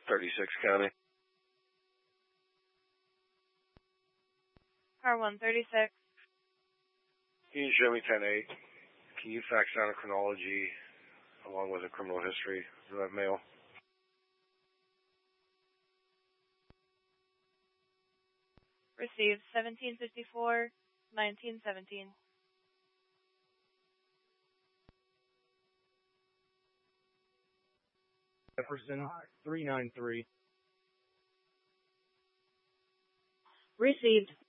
36 County. Car 136. Can you show me 10-8? Can you fax down a chronology along with a criminal history for that mail? Received 1754, 1917. Jefferson 393. Received